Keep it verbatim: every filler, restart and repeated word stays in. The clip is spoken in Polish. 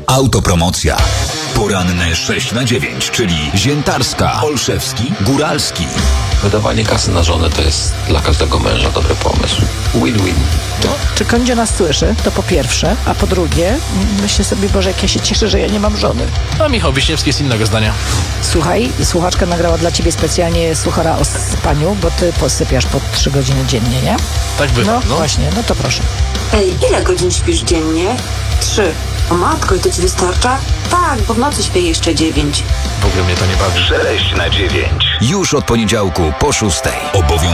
Autopromocja. Poranne sześć na dziewięć, czyli Ziętarska, Olszewski, Góralski. Wydawanie kasy na żonę to jest dla każdego męża dobry pomysł. Win-win. To, czy Kondzio nas słyszy, to po pierwsze, a po drugie, myślę sobie, Boże, jak ja się cieszę, że ja nie mam żony. A Michał Wiśniewski jest innego zdania. Słuchaj, słuchaczka nagrała dla ciebie specjalnie suchara o spaniu, bo ty posypiasz po trzy godziny dziennie, nie? Tak bywa, No, no. właśnie, no to proszę. Ej, ile godzin śpisz dziennie? Trzy. O matko, i to ci wystarcza? Tak, bo w nocy śpię jeszcze dziewięć. W ogóle mnie to nie bawi. sześć na dziewięć. Już od poniedziałku po szóstej. Obowiązek